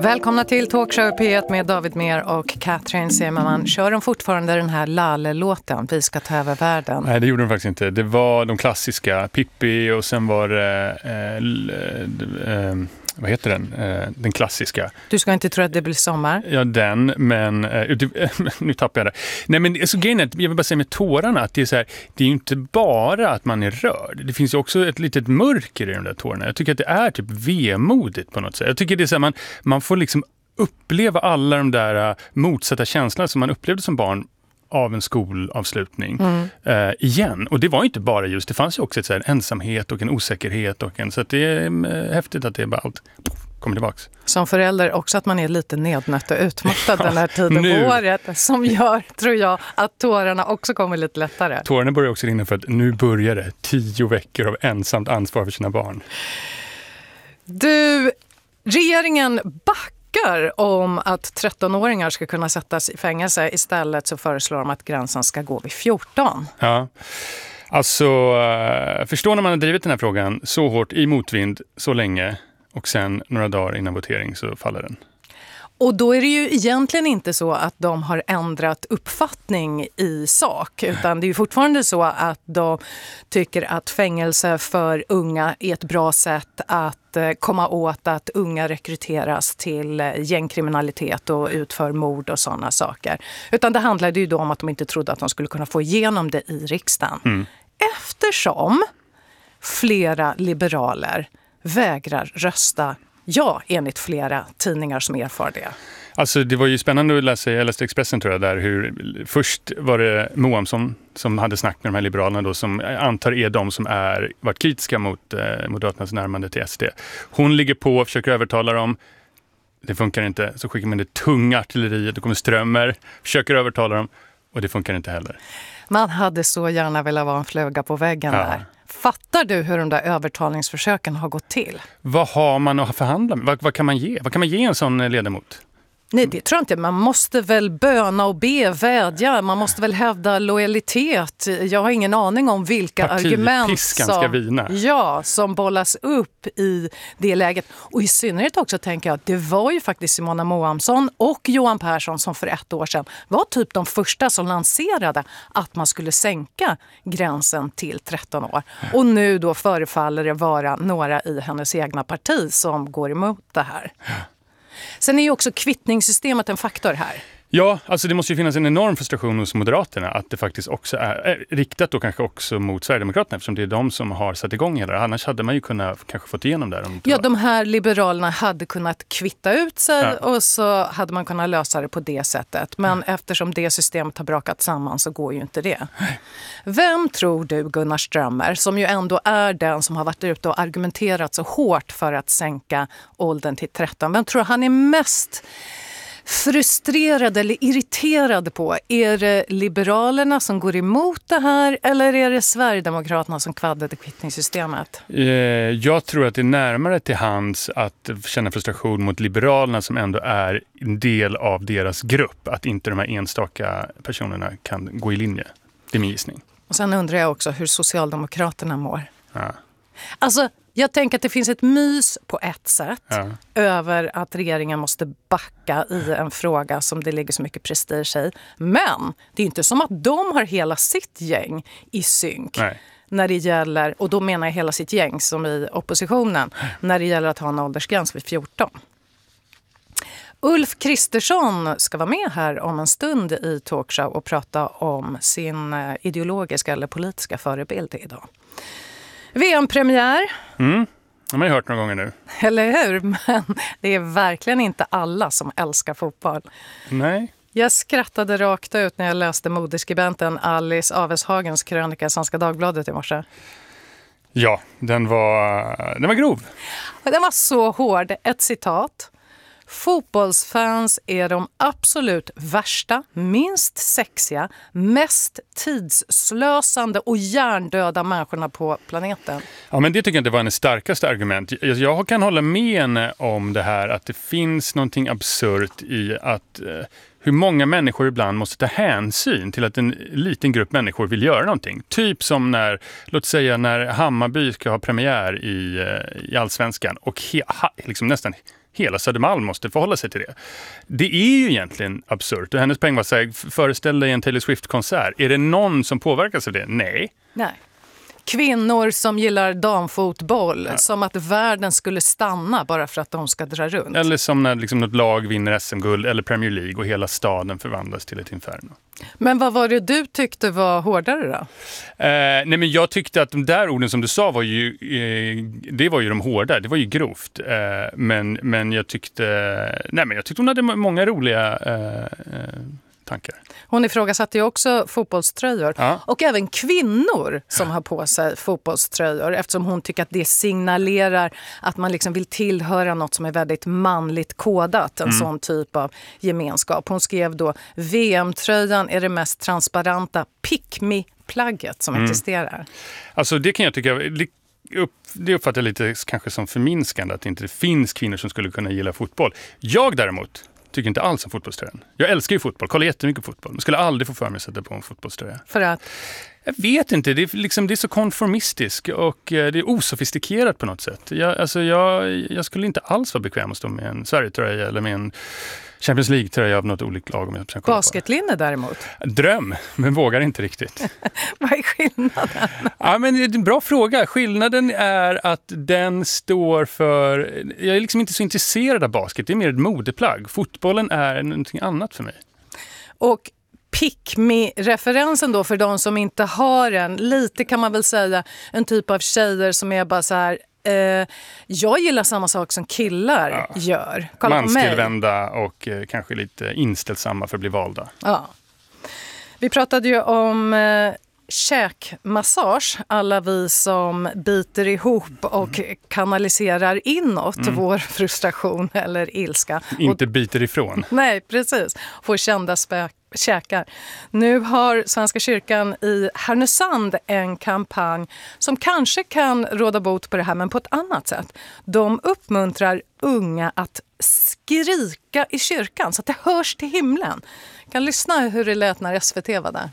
Välkomna till Talkshow P1 med David Mer och Katrin Semerman. Kör de fortfarande den här Lalle-låten, Vi ska ta över världen? Nej, det gjorde de faktiskt inte. Det var de klassiska, Pippi, och sen var det, vad heter den? Den klassiska. Du ska inte tro att det blir sommar? Ja, den, men nu tappar jag det. Nej, men alltså, grejen är, jag vill bara säga med tårarna att det är så här, det är ju inte bara att man är rörd. Det finns ju också ett litet mörker i de där tårarna. Jag tycker att det är typ vemodigt på något sätt. Jag tycker det är så här, man får liksom uppleva alla de där motsatta känslorna som man upplevde som barn av en skolavslutning igen. Och det var inte bara just, det fanns ju också en ensamhet och en osäkerhet och så att det är häftigt att det bara allt kommer tillbaks. Som förälder också att man är lite nednött och utmattad den här tiden på året som gör, tror jag, att tårarna också kommer lite lättare. Tårarna börjar också rinna för att nu börjar det 10 veckor av ensamt ansvar för sina barn. Du, regeringen backar om att 13-åringar ska kunna sättas i fängelse. Istället så föreslår de att gränsen ska gå vid 14. Ja, alltså förstå när man har drivit den här frågan så hårt i motvind så länge och sen några dagar innan votering så faller den. Och då är det ju egentligen inte så att de har ändrat uppfattning i sak, utan det är ju fortfarande så att de tycker att fängelse för unga är ett bra sätt att komma åt att unga rekryteras till gängkriminalitet och utför mord och sådana saker. Utan det handlade ju då om att de inte trodde att de skulle kunna få igenom det i riksdagen. Eftersom flera liberaler vägrar rösta ja, enligt flera tidningar som erfar det. Alltså det var ju spännande att läsa, jag läste Expressen tror jag där, hur först var det Moamsson som hade snack med de här liberalerna då, som antar är de som varit kritiska mot Moderaternas närmande till SD. Hon ligger på och försöker övertala dem. Det funkar inte, så skickar man det tunga artilleriet, det kommer strömmer, försöker övertala dem och det funkar inte heller. Man hade så gärna velat vara en fluga på väggen där. Fattar du hur de där övertalningsförsöken har gått till? Vad har man att förhandla med? Vad kan man ge? Vad kan man ge en sån ledamot? Nej, det tror jag inte. Man måste väl böna och vädja. Man måste väl hävda lojalitet. Jag har ingen aning om vilka argument som bollas upp i det läget. Och i synnerhet också tänker jag att det var ju faktiskt Simona Moamsson och Johan Persson som för 1 år sedan var typ de första som lanserade att man skulle sänka gränsen till 13 år. Och nu då förefaller det vara några i hennes egna parti som går emot det här. Sen är ju också kvittningssystemet en faktor här. Ja, alltså det måste ju finnas en enorm frustration hos Moderaterna att det faktiskt också är riktat då kanske också mot Sverigedemokraterna eftersom det är de som har satt igång hela det. Annars hade man ju kunnat kanske fått igenom det. Ja, de här liberalerna hade kunnat kvitta ut sig och så hade man kunnat lösa det på det sättet. Men eftersom det systemet har brakat samman så går ju inte det. Vem tror du, Gunnar Strömmer, som ju ändå är den som har varit ute och argumenterat så hårt för att sänka åldern till 13, vem tror han är mest frustrerad eller irriterad på? Är det Liberalerna som går emot det här eller är det Sverigedemokraterna som kvaddade kvittningssystemet? Jag tror att det är närmare till hands att känna frustration mot Liberalerna som ändå är en del av deras grupp. Att inte de här enstaka personerna kan gå i linje. Det är min gissning. Och sen undrar jag också hur Socialdemokraterna mår. Ja. Alltså, jag tänker att det finns ett mys på ett sätt över att regeringen måste backa i en fråga som det ligger så mycket prestige i. Men det är inte som att de har hela sitt gäng i synk. Nej. När det gäller, och då menar jag hela sitt gäng som i oppositionen, när det gäller att ha en åldersgräns vid 14. Ulf Kristersson ska vara med här om en stund i Talkshow och prata om sin ideologiska eller politiska förebild idag. VM-premiär. De har jag hört några gånger nu. Eller hur? Men det är verkligen inte alla som älskar fotboll. Nej. Jag skrattade rakt ut när jag läste moderskribenten Alice Aveshagens krönika i Svenska Dagbladet i morse. Ja, den var grov. Den var så hård. Ett citat. Fotbollsfans är de absolut värsta, minst sexiga, mest tidsslösande och hjärndöda människorna på planeten. Ja, men det tycker jag inte var en starkaste argument. Jag kan hålla med henne om det här att det finns någonting absurt i att hur många människor ibland måste ta hänsyn till att en liten grupp människor vill göra någonting. Typ som när Hammarby ska ha premiär i Allsvenskan och liksom nästan hela Södermalm måste förhålla sig till det. Det är ju egentligen absurt. Och hennes poäng var så här, föreställ dig en Taylor Swift-konsert. Är det någon som påverkas av det? Nej. Kvinnor som gillar damfotboll, som att världen skulle stanna bara för att de ska dra runt. Eller som när liksom något lag vinner SM-guld eller Premier League och hela staden förvandlas till ett inferno. Men vad var det du tyckte var hårdare då? Nej, men jag tyckte att de där orden som du sa var ju, det var ju de hårda, det var ju grovt. Men jag tyckte hon hade många roliga tankar. Hon ifrågasatte ju också fotbollströjor. Ja. Och även kvinnor som har på sig fotbollströjor, eftersom hon tycker att det signalerar att man liksom vill tillhöra något som är väldigt manligt kodat, en sån typ av gemenskap. Hon skrev då: VM-tröjan är det mest transparenta pick-me-plagget som existerar. Alltså det kan jag tycka, det uppfattar jag lite kanske som förminskande, att det inte finns kvinnor som skulle kunna gilla fotboll. Jag däremot tycker inte alls om fotbollströjan. Jag älskar ju fotboll, kollar jättemycket fotboll. Men skulle aldrig få för mig att sätta på en fotbollströja. För att? Jag vet inte, det är så konformistiskt och det är osofistikerat på något sätt. Jag skulle inte alls vara bekväm att stå med en Sverige-tröja eller med en Champions League-tröja av något olika lag. Basketlinne däremot? Dröm, men vågar inte riktigt. Vad är skillnaden? Ja, men det är en bra fråga. Skillnaden är att den står för... Jag är liksom inte så intresserad av basket, det är mer ett modeplagg. Fotbollen är någonting annat för mig. Och pick-me-referensen då för de som inte har en, lite kan man väl säga, en typ av tjejer som är bara så här... jag gillar samma sak som killar gör. Manstillvända och kanske lite inställsamma för att bli valda. Ja. Vi pratade ju om käkmassage. Alla vi som biter ihop och kanaliserar inåt vår frustration eller ilska. Inte biter ifrån. Nej, precis. Får kända käkar. Nu har Svenska kyrkan i Härnösand en kampanj som kanske kan råda bot på det här, men på ett annat sätt. De uppmuntrar unga att skrika i kyrkan så att det hörs till himlen. Kan lyssna hur det lät när SVT var där.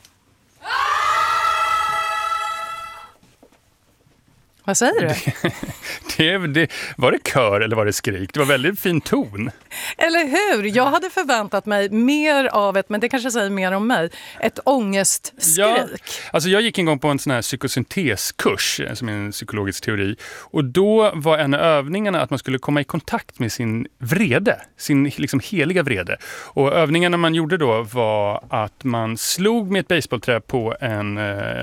Vad säger du? Var det kör eller var det skrik? Det var väldigt fin ton. Eller hur? Jag hade förväntat mig mer av ett, men det kanske säger mer om mig, ett ångestskrik. Ja, alltså jag gick en gång på en sån här psykosynteskurs som är en psykologisk teori. Och då var en av övningarna att man skulle komma i kontakt med sin vrede, sin liksom heliga vrede. Och övningarna man gjorde då var att man slog med ett baseballträ på en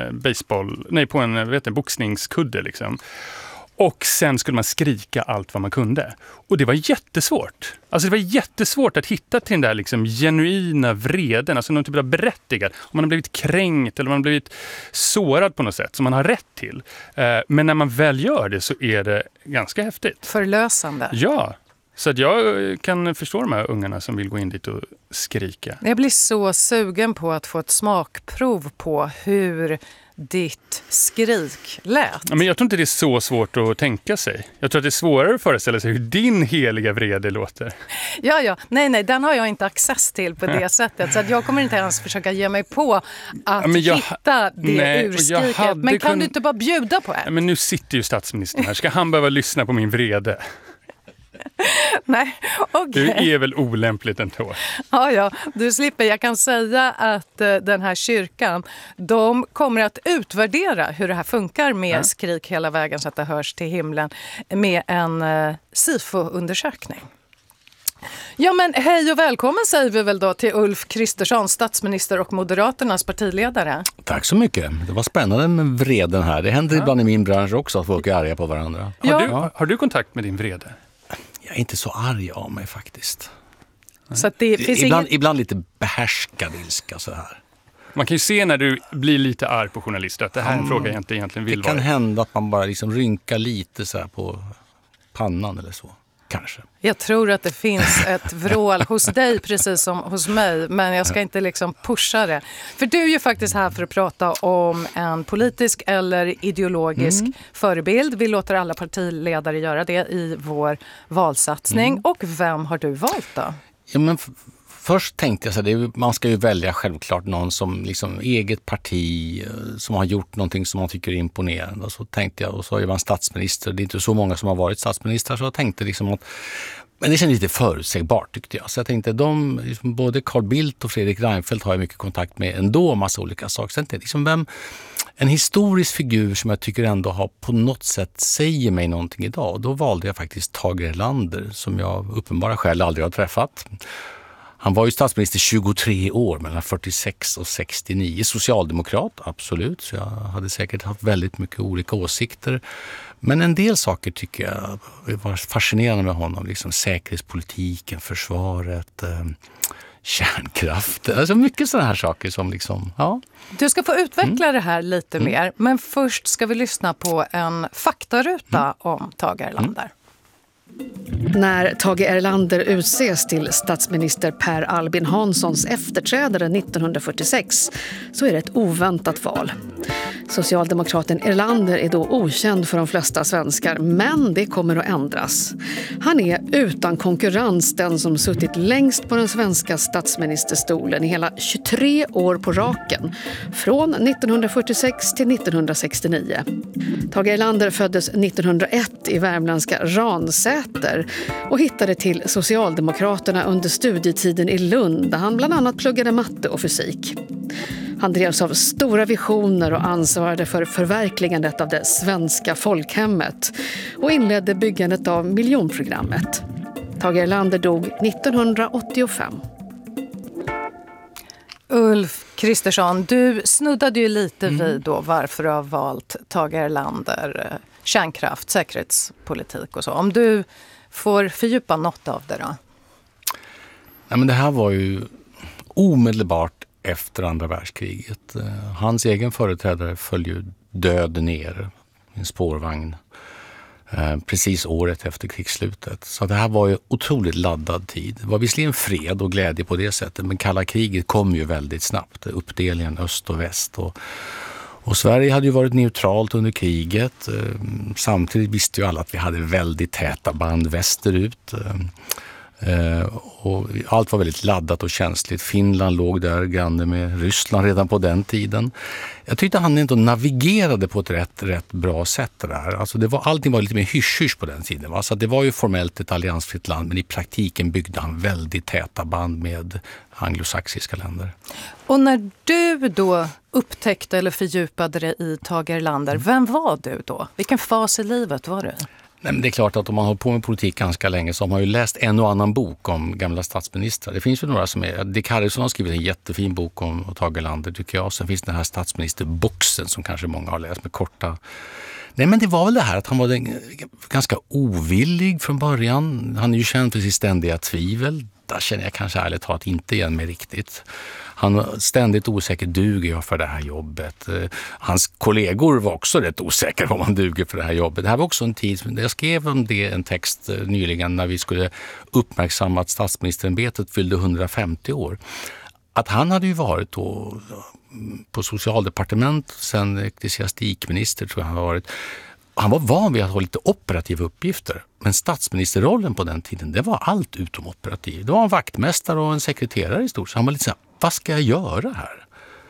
boxningskudde liksom. Och sen skulle man skrika allt vad man kunde. Och det var jättesvårt. Alltså det var jättesvårt att hitta till den där liksom genuina vreden. Alltså någon typ av berättigad. Om man har blivit kränkt eller man har blivit sårad på något sätt som man har rätt till. Men när man väl gör det så är det ganska häftigt. Förlösande. Ja. Så att jag kan förstå de här ungarna som vill gå in dit och skrika. Jag blir så sugen på att få ett smakprov på hur ditt skrik lät. Ja, men jag tror inte det är så svårt att tänka sig. Jag tror att det är svårare att föreställa sig hur din heliga vrede låter. Ja. Nej, den har jag inte access till på det sättet. Så att jag kommer inte ens försöka ge mig på att hitta det urskriket. Men kan du inte bara bjuda på det? Ja, men nu sitter ju statsministern här. Ska han behöva lyssna på min vrede? Nej, okej. Det är väl olämpligt ändå. Ja, du slipper. Jag kan säga att den här kyrkan, de kommer att utvärdera hur det här funkar med skrik hela vägen så att det hörs till himlen med en SIFO-undersökning. Ja, men hej och välkommen säger vi väl då till Ulf Kristersson, statsminister och Moderaternas partiledare. Tack så mycket. Det var spännande med vreden här. Det händer ibland i min bransch också att folk är arga på varandra. Har du kontakt med din vrede? Jag är inte så arg av mig faktiskt. Så att det finns ibland lite behärskad ilska så här. Man kan ju se när du blir lite arg på journalister att det här är en fråga jag inte egentligen vill vara. Det kan hända att man bara liksom rynkar lite så här på pannan eller så. Kanske. Jag tror att det finns ett vrål hos dig precis som hos mig, men jag ska inte liksom pusha det. För du är ju faktiskt här för att prata om en politisk eller ideologisk förebild. Vi låter alla partiledare göra det i vår valsatsning. Och vem har du valt då? Ja, men först tänkte jag så här, man ska ju välja självklart någon som liksom eget parti som har gjort någonting som man tycker är imponerande. Och så tänkte jag, och så är man statsminister, det är inte så många som har varit statsminister, så jag tänkte liksom att Men det kändes lite förutsägbart tyckte jag. Så jag tänkte, både Carl Bildt och Fredrik Reinfeldt har jag mycket kontakt med ändå, massa olika saker. Sen liksom en historisk figur som jag tycker ändå har på något sätt säger mig någonting idag. Och då valde jag faktiskt Tage Erlander som jag uppenbara skäl aldrig har träffat. Han var ju statsminister 23 år, mellan 46 och 69. Socialdemokrat, absolut. Så jag hade säkert haft väldigt mycket olika åsikter. Men en del saker tycker jag var fascinerande med honom. Liksom säkerhetspolitiken, försvaret, kärnkraft. Alltså mycket sådana här saker som liksom, ja. Du ska få utveckla det här lite mer. Men först ska vi lyssna på en faktaruta om Tage Erlander. När Tage Erlander utses till statsminister Per Albin Hanssons efterträdare 1946 så är det ett oväntat val. Socialdemokraten Erlander är då okänd för de flesta svenskar, men det kommer att ändras. Han är utan konkurrens den som suttit längst på den svenska statsministerstolen i hela 23 år på raken, från 1946 till 1969. Tage Erlander föddes 1901 i värmländska Ransäter och hittade till Socialdemokraterna under studietiden i Lund där han bland annat pluggade matte och fysik. Han drevs av stora visioner och ansvarade för förverkligandet av det svenska folkhemmet och inledde byggandet av miljonprogrammet. Tage Erlander dog 1985. Ulf Kristersson, du snuddade ju lite vid då varför du har valt Tage Erlander, kärnkraft, säkerhetspolitik och så. Om du får fördjupa något av det då? Ja, men det här var ju omedelbart efter andra världskriget. Hans egen företrädare föll ju död ner i en spårvagn precis året efter krigsslutet. Så det här var ju otroligt laddad tid. Det var visserligen fred och glädje på det sättet, men kalla kriget kom ju väldigt snabbt. Uppdelningen öst och väst. Och Sverige hade ju varit neutralt under kriget. Samtidigt visste ju alla att vi hade väldigt täta band västerut. Och allt var väldigt laddat och känsligt. Finland låg där granne med Ryssland redan på den tiden. Jag tyckte han ändå navigerade på ett rätt bra sätt där. Alltså allting var lite mer hysch på den tiden. Va? Så det var ju formellt ett alliansfritt land, men i praktiken byggde han väldigt täta band med anglosaxiska länder. Och när du då upptäckte eller fördjupade dig i Tage Erlander, vem var du då? Vilken fas i livet var du? Nej, men det är klart att om man har på med politik ganska länge så har man ju läst en och annan bok om gamla statsministrar. Det finns ju några som är... Dick Harrison har skrivit en jättefin bok om Tage Erlander tycker jag. Sen finns den här statsministerboxen som kanske många har läst med korta... Nej, men det var väl det här att han var ganska ovillig från början. Han är ju känd för sitt ständiga tvivel. Där känner jag kanske ärligt talat inte igen mig riktigt. Han var ständigt osäker, duger jag för det här jobbet? Hans kollegor var också rätt osäkra om han duger för det här jobbet. Det här var också en tid, jag skrev om det en text nyligen när vi skulle uppmärksamma att statsministerämbetet fyllde 150 år. Att han hade ju varit då på socialdepartement, sen ecklesiastikminister tror jag han har varit. Han var van vid att ha lite operativa uppgifter. Men statsministerrollen på den tiden, det var allt utom operativ. Det var en vaktmästare och en sekreterare i stort. Så han var lite så här, vad ska jag göra här?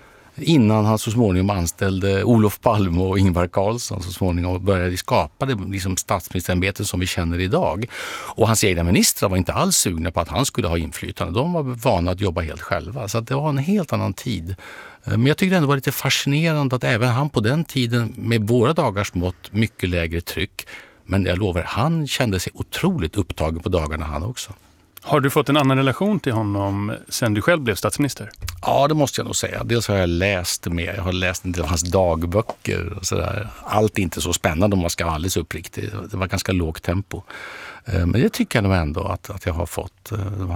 Innan han så småningom anställde Olof Palme och Ingvar Carlsson så småningom började skapa det liksom statsministerämbetet som vi känner idag. Och hans egna ministrar var inte alls sugna på att han skulle ha inflytande. De var vana att jobba helt själva. Så att det var en helt annan tid. Men jag tyckte ändå var lite fascinerande att även han på den tiden med våra dagars mått mycket lägre tryck. Men jag lovar, han kände sig otroligt upptagen på dagarna han också. Har du fått en annan relation till honom sen du själv blev statsminister? Ja, det måste jag nog säga. Dels har jag läst mer. Jag har läst en del av hans dagböcker och sådär. Allt är inte så spännande om man ska vara alldeles uppriktig. Det var ganska lågt tempo. Men det tycker jag nog ändå att jag har fått.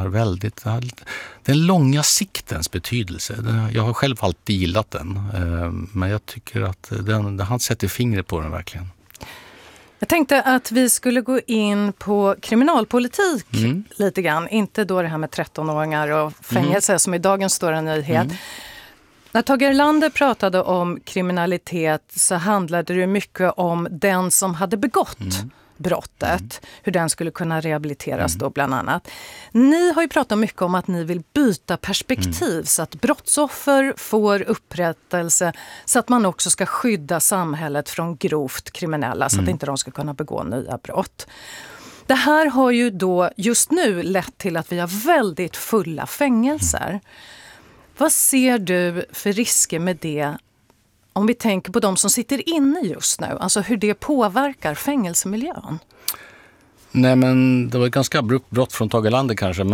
Den långa siktens betydelse. Jag har själv alltid gillat den. Men jag tycker att han sätter fingret på den verkligen. Jag tänkte att vi skulle gå in på kriminalpolitik lite grann. Inte då det här med 13-åringar och fängelse som i dagens stora nyhet. När Tage Erlander pratade om kriminalitet så handlade det mycket om den som hade begått brottet. Hur den skulle kunna rehabiliteras då bland annat. Ni har ju pratat mycket om att ni vill byta perspektiv så att brottsoffer får upprättelse så att man också ska skydda samhället från grovt kriminella så att inte de ska kunna begå nya brott. Det här har ju då just nu lett till att vi har väldigt fulla fängelser. Vad ser du för risker med det om vi tänker på de som sitter inne just nu? Alltså hur det påverkar fängelsemiljön? Nej, men det var ett ganska abrupt brott från Tage Erlander kanske,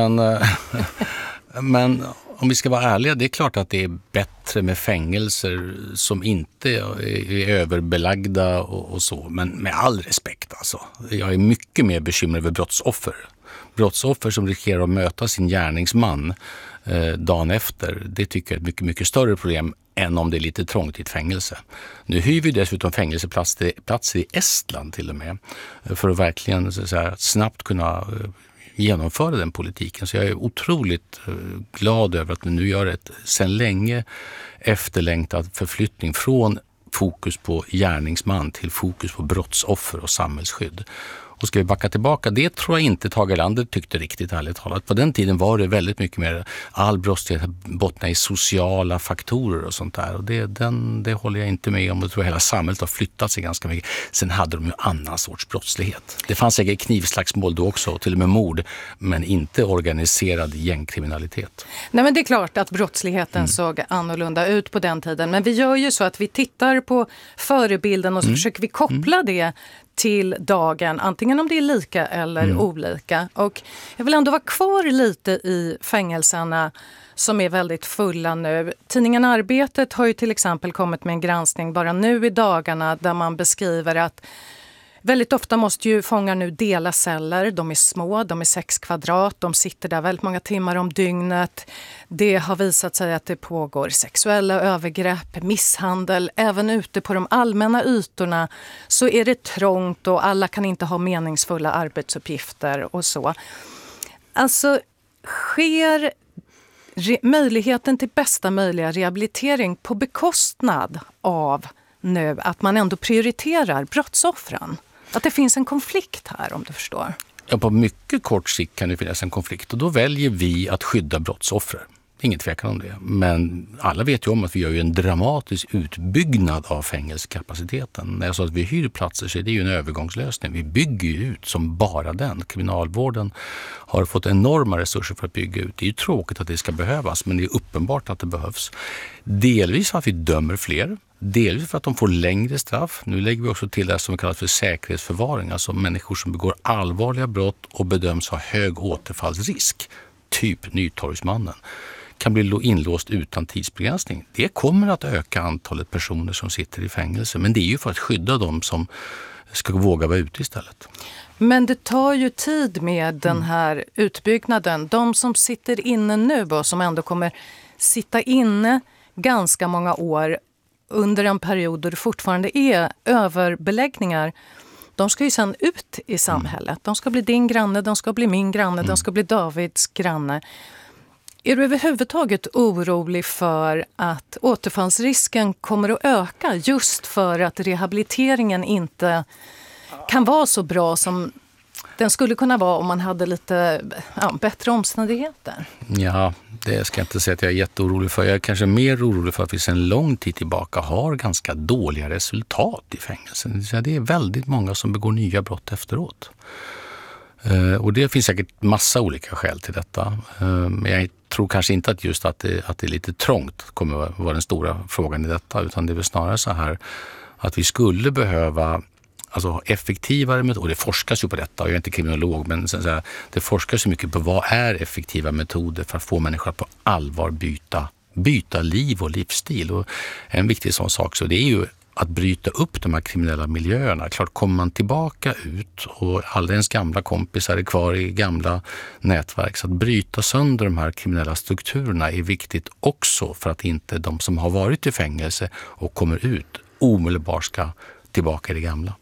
men om vi ska vara ärliga, det är klart att det är bättre med fängelser som inte är överbelagda och så, men med all respekt alltså. Jag är mycket mer bekymrad över brottsoffer. Brottsoffer som riskerar att möta sin gärningsman dagen efter, det tycker jag är ett mycket, mycket större problem än om det är lite trångt i ett fängelse. Nu hyr vi dessutom fängelseplatser i Estland till och med för att verkligen så här, snabbt kunna genomföra den politiken. Så jag är otroligt glad över att vi nu gör ett sedan länge efterlängtad förflyttning från fokus på gärningsman till fokus på brottsoffer och samhällsskydd. Och ska vi backa tillbaka, det tror jag inte Tage Erlander tyckte riktigt ärligt talat. På den tiden var det väldigt mycket mer all brottslighet bottnar i sociala faktorer och sånt där. Och det håller jag inte med om. Jag tror hela samhället har flyttat sig ganska mycket. Sen hade de ju annan sorts brottslighet. Det fanns säkert knivslagsmål då också, till och med mord, men inte organiserad gängkriminalitet. Nej, men det är klart att brottsligheten såg annorlunda ut på den tiden. Men vi gör ju så att vi tittar på förebilden och så försöker vi koppla det till dagen, antingen om det är lika eller olika. Och jag vill ändå vara kvar lite i fängelserna som är väldigt fulla nu. Tidningen Arbetet har ju till exempel kommit med en granskning bara nu i dagarna där man beskriver att väldigt ofta måste ju fångar nu dela celler. De är små, de är 6 kvadrat, de sitter där väldigt många timmar om dygnet. Det har visat sig att det pågår sexuella övergrepp, misshandel. Även ute på de allmänna ytorna så är det trångt och alla kan inte ha meningsfulla arbetsuppgifter och så. Alltså, sker möjligheten till bästa möjliga rehabilitering på bekostnad av nu att man ändå prioriterar brottsoffren? Att det finns en konflikt här, om du förstår. Ja, på mycket kort sikt kan det finnas en konflikt och då väljer vi att skydda brottsoffer. Ingen tvekan om det. Men alla vet ju om att vi gör ju en dramatisk utbyggnad av fängelsekapaciteten. När jag sa att vi hyr platser så är det ju en övergångslösning. Vi bygger ju ut som bara den. Kriminalvården har fått enorma resurser för att bygga ut. Det är ju tråkigt att det ska behövas, men det är uppenbart att det behövs. Delvis för att vi dömer fler. Delvis för att de får längre straff. Nu lägger vi också till det som kallas för säkerhetsförvaring. Alltså människor som begår allvarliga brott och bedöms ha hög återfallsrisk. Typ Nytorgsmannen. Kan bli inlåst utan tidsbegränsning. Det kommer att öka antalet personer som sitter i fängelse. Men det är ju för att skydda dem som ska våga vara ute istället. Men det tar ju tid med den här utbyggnaden. De som sitter inne nu och som ändå kommer sitta inne ganska många år under en period då det fortfarande är överbeläggningar. De ska ju sedan ut i samhället. De ska bli din granne, de ska bli min granne, de ska bli Davids granne. Är du överhuvudtaget orolig för att återfallsrisken kommer att öka just för att rehabiliteringen inte kan vara så bra som den skulle kunna vara om man hade lite bättre omständigheter? Ja, det ska jag inte säga att jag är jätteorolig för. Jag är kanske mer orolig för att vi sedan lång tid tillbaka har ganska dåliga resultat i fängelsen. Det är väldigt många som begår nya brott efteråt. Och det finns säkert massa olika skäl till detta. Men jag tror kanske inte att just att det är lite trångt kommer att vara den stora frågan i detta. Utan det är väl snarare så här att vi skulle behöva effektivare metoder. Och det forskas ju på detta. Jag är inte kriminolog, men det forskas ju mycket på vad är effektiva metoder för att få människor att på allvar byta liv och livsstil. Och en viktig sån sak så det är ju att bryta upp de här kriminella miljöerna. Klart, kommer man tillbaka ut och alla ens gamla kompisar är kvar i gamla nätverk. Så att bryta sönder de här kriminella strukturerna är viktigt också för att inte de som har varit i fängelse och kommer ut omedelbart ska tillbaka i det gamla.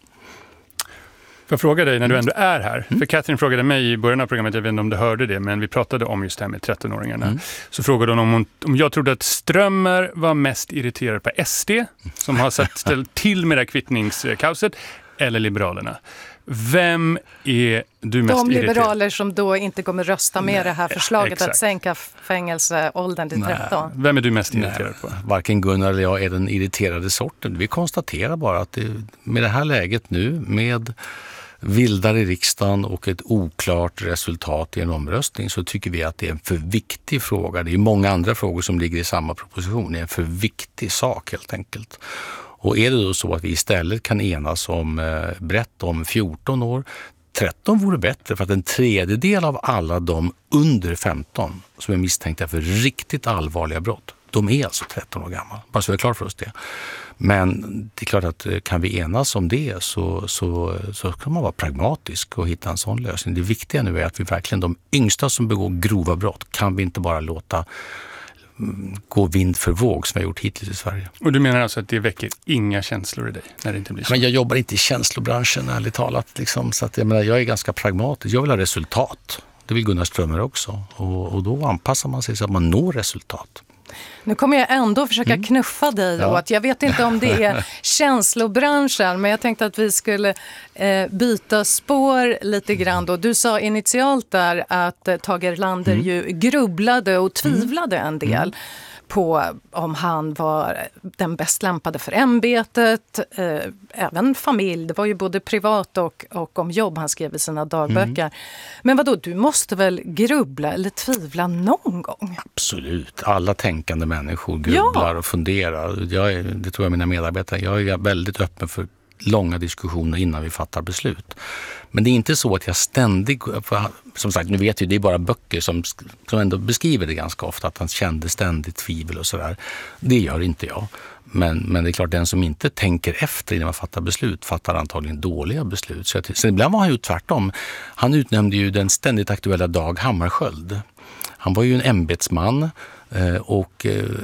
Får jag fråga dig när du ändå är här? För Catherine frågade mig i början av programmet, jag vet inte om du hörde det, men vi pratade om just det här med 13-åringarna. Så frågade hon om jag trodde att Strömmer var mest irriterad på SD, som har ställt till med det här kvittningskaoset, eller Liberalerna. Vem är du mest irriterad? De liberaler som då inte kommer rösta med det här förslaget att sänka fängelseåldern till 13. Vem är du mest irriterad på? Varken Gunnar eller jag är den irriterade sorten. Vi konstaterar bara att med det här läget nu, med vildar i riksdagen och ett oklart resultat i en omröstning, så tycker vi att det är en för viktig fråga. Det är många andra frågor som ligger i samma proposition. Det är en för viktig sak helt enkelt. Och är det då så att vi istället kan enas om brett om 14 år, 13 vore bättre, för att en tredjedel av alla de under 15 som är misstänkta för riktigt allvarliga brott, de är alltså 13 år gamla. Bara så vi är klar för oss det. Men det är klart att kan vi enas om det så kan man vara pragmatisk och hitta en sån lösning. Det viktiga nu är att vi verkligen, de yngsta som begår grova brott, kan vi inte bara låta gå vind för våg som vi har gjort hittills i Sverige. Och du menar alltså att det väcker inga känslor i dig när det inte blir så? Men jag jobbar inte i känslobranschen, ärligt talat. Liksom, så att jag är ganska pragmatisk. Jag vill ha resultat. Det vill Gunnar Strömmer också. Och då anpassar man sig så att man når resultat. Nu kommer jag ändå försöka knuffa dig då. Att jag vet inte om det är känslobranschen, men jag tänkte att vi skulle byta spår lite grann då. Du sa initialt där att Tage Erlander ju grubblade och tvivlade en del på om han var den bäst lämpade för ämbetet, även familj. Det var ju både privat och om jobb han skrev i sina dagböcker. Men vadå, du måste väl grubbla eller tvivla någon gång? Absolut. Alla tänkande människor grubblar och funderar. Det tror jag mina medarbetare. Jag är väldigt öppen för långa diskussioner innan vi fattar beslut. Men det är inte så att jag ständigt, som sagt, nu vet ju, det är bara böcker som ändå beskriver det ganska ofta, att han kände ständigt tvivel och sådär. Det gör inte jag. Men det är klart, den som inte tänker efter innan man fattar beslut fattar antagligen dåliga beslut. Så ibland var han ju tvärtom. Han utnämnde ju den ständigt aktuella Dag Hammarskjöld. Han var ju en ämbetsman och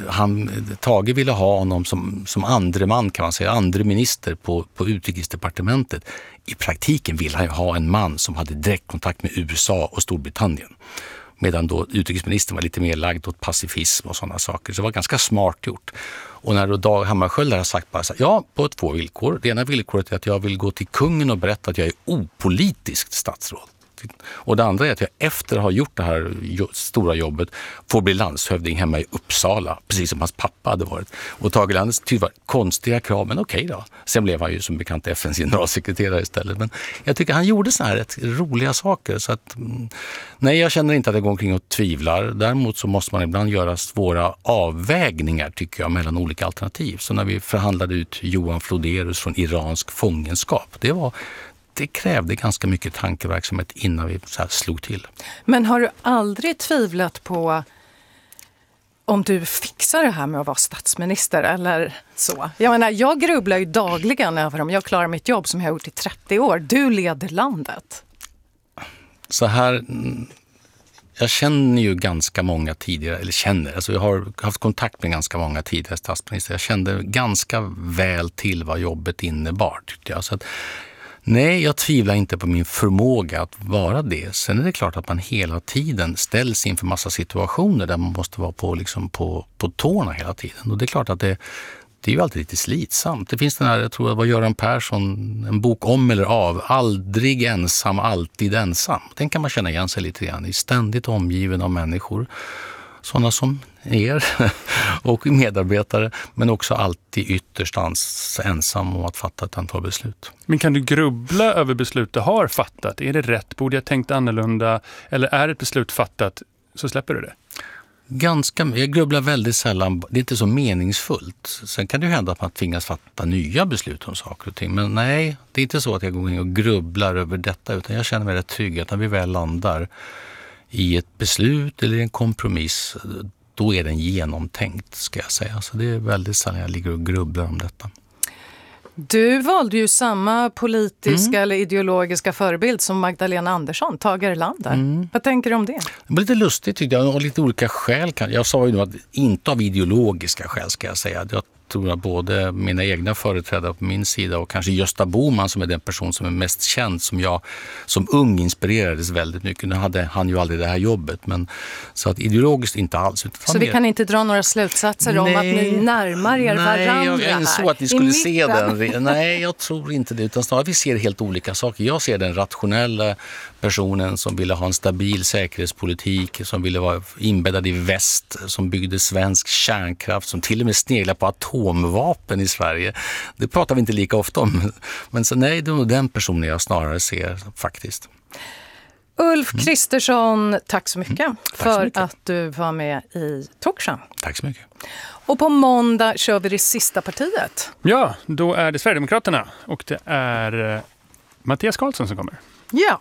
Tage ville ha honom som andre man, kan man säga, andre minister på utrikesdepartementet. I praktiken ville han ju ha en man som hade direktkontakt med USA och Storbritannien. Medan då utrikesministern var lite mer lagd åt pacifism och sådana saker. Så det var ganska smart gjort. Och när då Dag Hammarskjöld har sagt bara så här, ja, på 2 villkor. Det ena villkoret är att jag vill gå till kungen och berätta att jag är opolitiskt statsråd. Och det andra är att jag efter att ha gjort det här stora jobbet får bli landshövding hemma i Uppsala, precis som hans pappa hade varit. Och Tage Erlanders tyvärr konstiga krav, men okej då. Sen blev han ju som bekant FNs generalsekreterare istället. Men jag tycker han gjorde såna här rätt roliga saker. Så att, nej, jag känner inte att jag går omkring och tvivlar. Däremot så måste man ibland göra svåra avvägningar, tycker jag, mellan olika alternativ. Så när vi förhandlade ut Johan Floderus från iransk fångenskap, det krävde ganska mycket tankeverksamhet innan vi så här slog till. Men har du aldrig tvivlat på om du fixar det här med att vara statsminister eller så? Jag menar, jag grubblar ju dagligen över om jag klarar mitt jobb som jag har gjort i 30 år. Du leder landet. Så här, jag känner ju ganska många tidigare, alltså jag har haft kontakt med ganska många tidigare statsminister. Jag kände ganska väl till vad jobbet innebar, tyckte jag. Så att, nej, jag tvivlar inte på min förmåga att vara det. Sen är det klart att man hela tiden ställs inför massa situationer där man måste vara på tårna hela tiden. Och det är klart att det är ju alltid lite slitsamt. Det finns den här, jag tror det var Göran Persson, en bok om eller av, aldrig ensam, alltid ensam. Den kan man känna igen sig lite grann i, ständigt omgiven av människor. Sådana som er och medarbetare, men också alltid ytterst ensam om att fatta ett antal beslut. Men kan du grubbla över beslut du har fattat? Är det rätt? Borde jag tänkt annorlunda? Eller är ett beslut fattat så släpper du det? Jag grubblar väldigt sällan. Det är inte så meningsfullt. Sen kan det ju hända att man tvingas fatta nya beslut om saker och ting. Men nej, det är inte så att jag går in och grubblar över detta, utan jag känner mig rätt trygg att när vi väl landar i ett beslut eller en kompromiss, då är den genomtänkt, ska jag säga. Så det är väldigt sällan jag ligger och grubblar om detta. Du valde ju samma politiska eller ideologiska förebild som Magdalena Andersson, Tage Erlander. Vad tänker du om det? Det var lite lustigt, tyckte jag, och lite olika skäl. Jag sa ju nog att inte av ideologiska skäl, ska jag säga. Jag tror att både mina egna företrädare på min sida och kanske Gösta Bohman, som är den person som är mest känd, som jag som ung inspirerades väldigt mycket. Nu hade han ju aldrig det här jobbet, men så att ideologiskt inte alls. Så vi kan inte dra några slutsatser om att ni närmar er varandra? Nej, jag insåg att ni skulle se den. Nej, jag tror inte det, utan snarare vi ser helt olika saker. Jag ser den rationella personen som ville ha en stabil säkerhetspolitik, som ville vara inbäddad i väst, som byggde svensk kärnkraft, som till och med sneglar på atomvapen i Sverige. Det pratar vi inte lika ofta om. Men så nej, det är nog den personen jag snarare ser faktiskt. Ulf Kristersson, tack så mycket för att du var med i Talkshow. Tack så mycket. Och på måndag kör vi det sista partiet. Ja, då är det Sverigedemokraterna och det är Mattias Karlsson som kommer. Ja.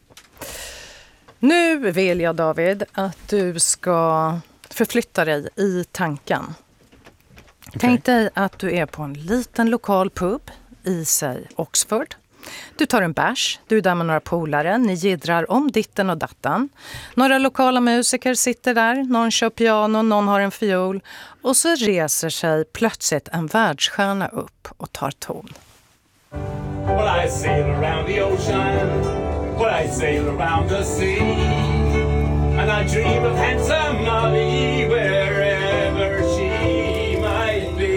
Nu vill jag, David, att du ska förflytta dig i tanken. Okay. Tänk dig att du är på en liten lokal pub i sig Oxford. Du tar en bärs, du är där med några polare, ni jiddrar om ditten och datten. Några lokala musiker sitter där, någon kör piano, någon har en fiol. Och så reser sig plötsligt en världsstjärna upp och tar ton. Well, I sail around the ocean, well, I sail around the sea, and I dream of handsome Molly wherever she might be.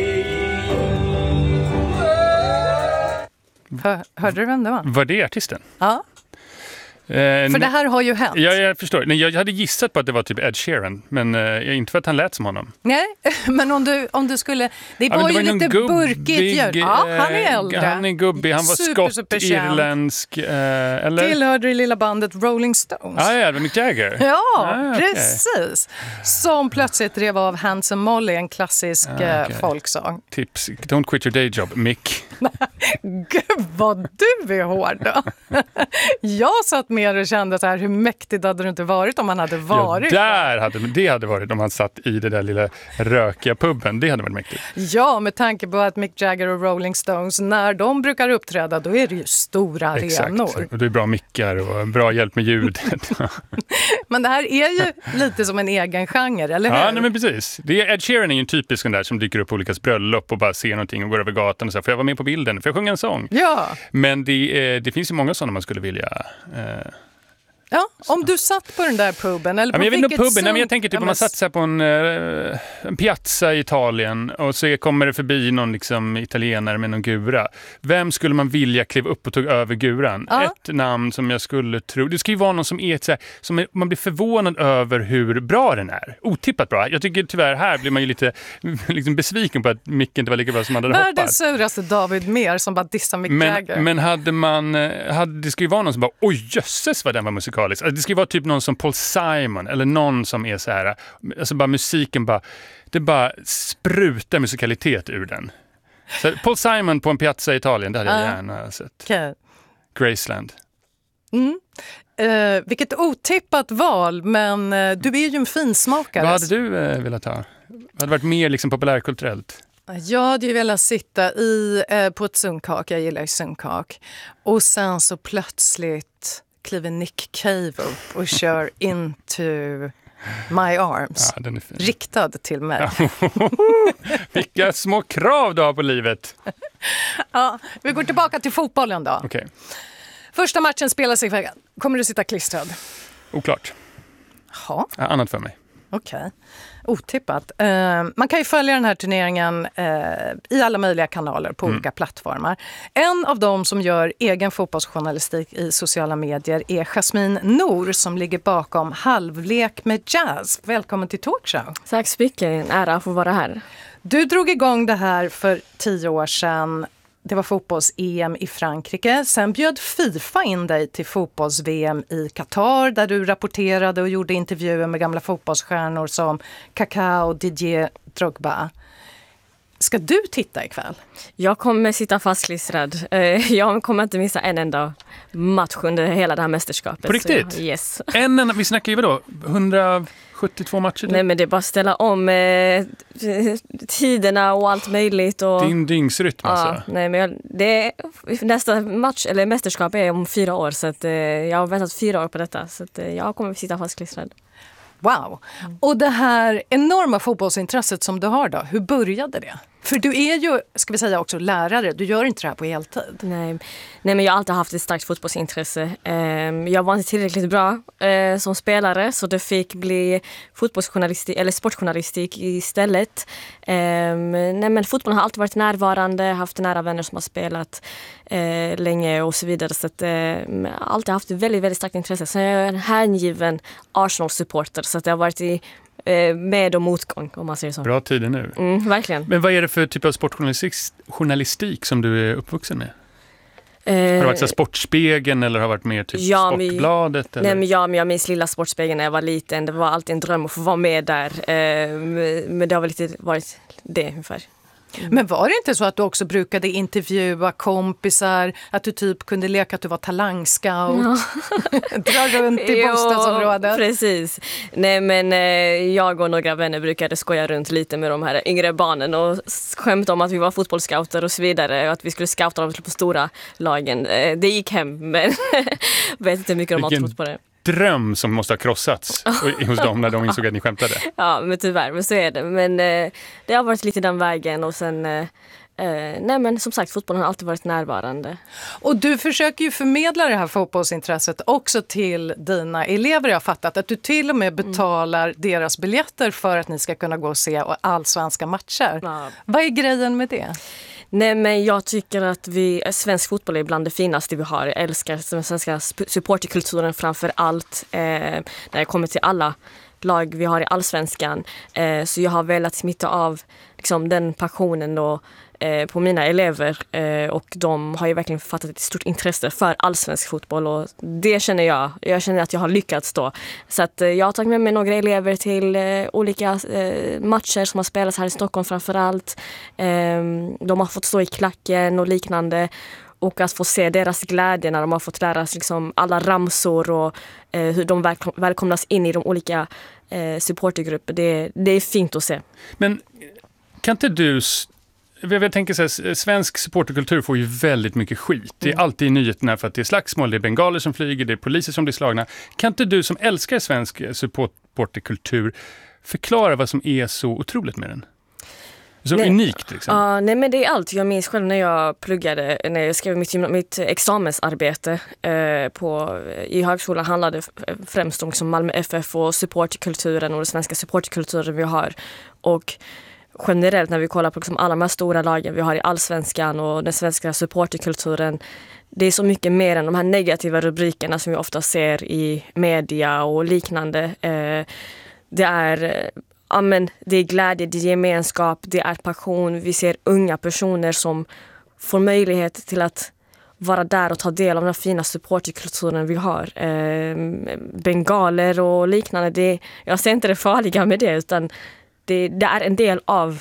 Hörde du vem det var? Var det artisten? Ja. För det här har ju hänt. Ja, jag förstår. Nej, jag hade gissat på att det var typ Ed Sheeran, men inte för att han lät som honom. Nej, men om du skulle... Det var ju lite burkigt ljud. Ja, han är äldre. Han är gubbig, han var skott-irländsk. Eller? Tillhörde det lilla bandet Rolling Stones. Ja, det var Mick Jagger. Ja, precis. Som plötsligt drev av Handsome Molly, en klassisk folksång. Tips, don't quit your day job, Mick. Gud, vad du är hård då. Jag satt mer och kände så här, hur mäktigt hade det inte varit om han hade varit. Ja, det hade varit om han satt i det där lilla rökiga puben. Det hade varit mäktigt. Ja, med tanke på att Mick Jagger och Rolling Stones, när de brukar uppträda, då är det ju stora arenor. Exakt, och det är bra mickar och bra hjälp med ljudet. Men det här är ju lite som en egen genre, eller hur? Ja, nej, men precis. Ed Sheeran är ju en typisk sån där som dyker upp på olika bröllop och bara ser någonting och går över gatan och säger, får jag vara med på bilden? Får jag sjunga en sång? Ja. Men det finns ju många sådana man skulle vilja... Ja, om du satt på den där puben eller på jag vet inte puben, nej, men jag tänker typ om man satt så här på en piazza i Italien och så kommer det förbi någon liksom italienare med någon gura. Vem skulle man vilja kliva upp och ta över guran? Ja. Ett namn som jag skulle tro, det ska ju vara någon som är så här, som man blir förvånad över hur bra den är. Otippat bra. Jag tycker tyvärr här blir man ju lite liksom besviken på att Mick inte var lika bra som man hade hoppats. Världens suraste David Mer som bara dissar Mick Jagger. Men det ska ju vara någon som bara, oj jösses vad den var musikalisk. Alltså, det ska ju vara typ någon som Paul Simon eller någon som är så här, alltså bara musiken det bara sprutar musikalitet ur den. Så Paul Simon på en piazza i Italien, det hade jag gärna sett. Okay. Graceland. Vilket otippat val, men du är ju en finsmakare. Vad hade du velat ha? Vad hade varit mer liksom populärkulturellt? Jag hade ju velat sitta på ett sunkak, jag gillar ju sunkak. Och sen så plötsligt kliver Nick Cave upp och kör Into My Arms. Ja, den är fin. Riktad till mig. Vilka små krav du har på livet. Ja, vi går tillbaka till fotbollen då. Okay. Första matchen spelas i veckan. Kommer du sitta klistrad? Oklart. Ja. Annat för mig. Okej. Otippat. Man kan ju följa den här turneringen i alla möjliga kanaler på olika plattformar. En av dem som gör egen fotbollsjournalistik i sociala medier är Jasmine Nour som ligger bakom Halvlek med Jazz. Välkommen till Talkshow. Tack så mycket, en ära att få vara här. Du drog igång det här för 10 år sedan. Det var fotbolls-EM i Frankrike. Sen bjöd FIFA in dig till fotbolls-VM i Qatar där du rapporterade och gjorde intervjuer med gamla fotbollsstjärnor som Kaká och Didier Drogba. Ska du titta ikväll? Jag kommer sitta fastklistrad. Jag kommer inte missa en enda match under hela det här mästerskapet. På riktigt? Så, yes. Vi snackar ju vadå? 172 matcher? Nej, men det är bara att ställa om tiderna och allt möjligt. Och... Din dygnsrytm alltså? Nej, men nästa match eller mästerskap är om 4 år. Så att, jag har väntat 4 år på detta. Så att, jag kommer sitta fastklistrad. Wow! Och det här enorma fotbollsintresset som du har då, hur började det? För du är ju, ska vi säga också, lärare. Du gör inte det här på heltid. Nej, men jag har alltid haft ett starkt fotbollsintresse. Jag var inte tillräckligt bra som spelare så det fick bli fotbollsjournalistik eller sportjournalistik istället. Men fotbollen har alltid varit närvarande, haft nära vänner som har spelat länge och så vidare. Så att, jag har alltid haft ett väldigt, väldigt starkt intresse. Så jag är en hängiven Arsenal-supporter så att jag har varit i med och motgång, om man säger så. Bra tider nu. Verkligen. Men vad är det för typ av sportjournalistik som du är uppvuxen med? Har det varit så Sportspegeln eller har det varit mer typ Sportbladet? Eller? Nej, men jag minns lilla Sportspegeln när jag var liten. Det var alltid en dröm att få vara med där. Men det har väl lite varit det ungefär. Men var det inte så att du också brukade intervjua kompisar, att du typ kunde leka att du var talangscout, dra runt i bostadsområdet? Precis. Nej, men jag och några vänner brukade skoja runt lite med de här yngre barnen och skämta om att vi var fotbollsscouter och så vidare och att vi skulle scouta dem på stora lagen. Det gick hem, men vet inte hur mycket de har trott på det. Dröm som måste ha krossats hos dem när de insåg att ni skämtade. Ja, men tyvärr, men så är det. Men det har varit lite den vägen och sen, nej men som sagt, fotbollen har alltid varit närvarande. Och du försöker ju förmedla det här fotbollsintresset också till dina elever. Jag har fattat att du till och med betalar deras biljetter för att ni ska kunna gå och se allsvenska matcher. Ja. Vad är grejen med det? Nej, men jag tycker att svensk fotboll är bland det finaste vi har. Jag älskar den svenska supporterkulturen framför allt när det kommer till alla lag vi har i allsvenskan. Så jag har velat smitta av liksom, den passionen då, på mina elever och de har ju verkligen fattat ett stort intresse för allsvensk fotboll och det känner jag känner att jag har lyckats då. Så att jag har tagit med mig några elever till olika matcher som har spelats här i Stockholm framförallt. De har fått stå i klacken och liknande och att få se deras glädje när de har fått lära sig liksom alla ramsor och hur de välkomnas in i de olika supportergrupper. Det är fint att se. Men kan inte du... Jag tänker så här, svensk supporterkultur får ju väldigt mycket skit. Det är alltid i nyheterna för att det är slagsmål, det är bengaler som flyger, det är poliser som blir slagna. Kan inte du som älskar svensk supporterkultur förklara vad som är så otroligt med den? Så unikt liksom. Nej, men det är allt. Jag minns själv när jag pluggade, när jag skrev mitt examensarbete i högskolan handlade främst om liksom Malmö FF och supporterkulturen och den svenska supporterkulturen vi har. Och generellt när vi kollar på liksom alla de här stora lagen vi har i allsvenskan och den svenska supporterkulturen, det är så mycket mer än de här negativa rubrikerna som vi ofta ser i media och liknande. Det är glädje, det är gemenskap, det är passion. Vi ser unga personer som får möjlighet till att vara där och ta del av den fina supporterkulturen vi har. Bengaler och liknande, jag ser inte det farliga med det utan det är en del av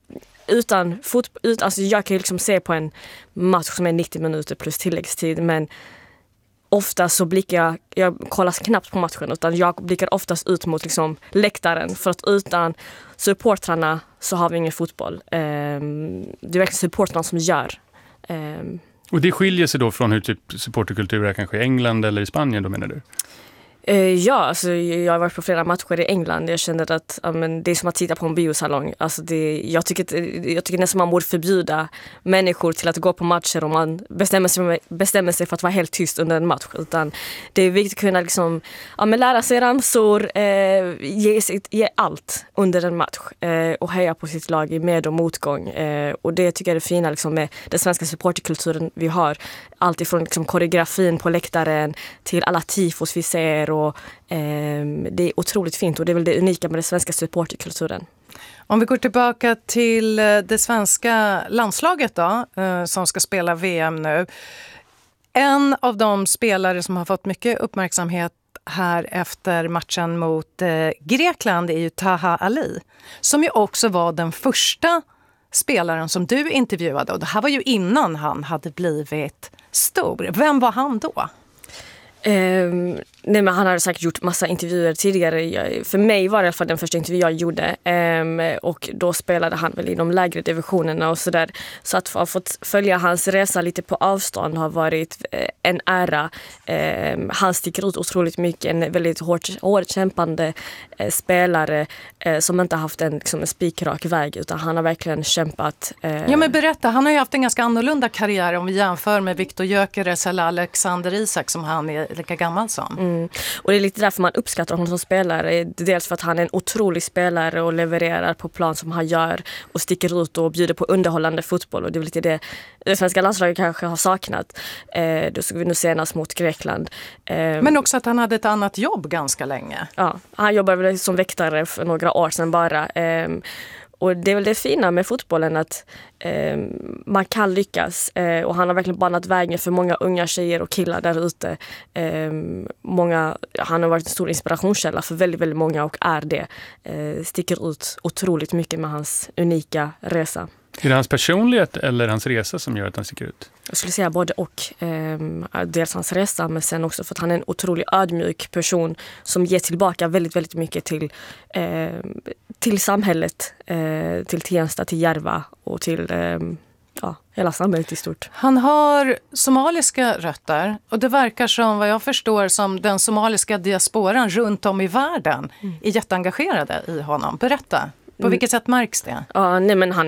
alltså jag kan ju liksom se på en match som är 90 minuter plus tilläggstid men ofta så blickar jag kollar knappt på matchen utan jag blickar oftast ut mot liksom läktaren för att utan supportrarna så har vi ingen fotboll. Det är verkligen supportrarna som gör. Och det skiljer sig då från hur typ supporterkultur är kanske i England eller i Spanien då menar du? Ja, alltså jag har varit på flera matcher i England. Jag kände att det är som att titta på en biosalong. Alltså jag tycker nästan man borde förbjuda människor till att gå på matcher om man bestämmer sig för att vara helt tyst under en match. Utan det är viktigt att kunna liksom, lära sig ramsor, ge allt under en match och heja på sitt lag i med- och motgång. Och det tycker jag är det fina liksom, med den svenska supporterkulturen vi har. Allt ifrån liksom, koreografin på läktaren till alla tifos vi ser och det är otroligt fint och det är väl det unika med den svenska supporterkulturen. Om vi går tillbaka till det svenska landslaget då, som ska spela VM nu. En av de spelare som har fått mycket uppmärksamhet här efter matchen mot Grekland är ju Taha Ali, som ju också var den första spelaren som du intervjuade och det här var ju innan han hade blivit stor. Vem var han då? Nej, men han hade säkert gjort massa intervjuer tidigare. För mig var det i alla fall den första intervju jag gjorde. Och då spelade han väl i de lägre divisionerna och sådär. Så att ha fått följa hans resa lite på avstånd har varit en ära. Han sticker ut otroligt mycket. En väldigt hårt kämpande spelare som inte haft en spikrak väg utan han har verkligen kämpat. Ja, men berätta, han har ju haft en ganska annorlunda karriär om vi jämför med Viktor Gyökeres eller Alexander Isak som han är lika gammal som. Och det är lite därför man uppskattar honom som spelare. Dels för att han är en otrolig spelare och levererar på plan som han gör och sticker ut och bjuder på underhållande fotboll. Och det är lite det svenska landslaget kanske har saknat. Det såg vi nu senast mot Grekland. Men också att han hade ett annat jobb ganska länge. Ja, han jobbade väl som väktare för några år sedan bara. Och det är väl det fina med fotbollen att man kan lyckas. Och han har verkligen banat vägen för många unga tjejer och killar där ute. Han har varit en stor inspirationskälla för väldigt, väldigt många och är det. Sticker ut otroligt mycket med hans unika resa. Är det hans personlighet eller hans resa som gör att han sticker ut? Jag skulle säga både och. Dels hans resa, men sen också för att han är en otroligt ödmjuk person som ger tillbaka väldigt, väldigt mycket till samhället, till Tensta, till Järva och till hela samhället i stort. Han har somaliska rötter och det verkar som, vad jag förstår, som den somaliska diasporan runt om i världen är jätteengagerade i honom. Berätta. På vilket sätt märks det? Ja, nej, men han